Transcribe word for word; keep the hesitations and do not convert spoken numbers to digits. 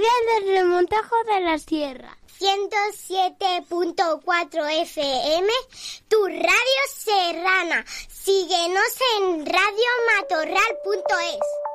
del Remontajo de la Sierra. ciento siete punto cuatro F M, tu radio serrana. Síguenos en radio matorral punto es.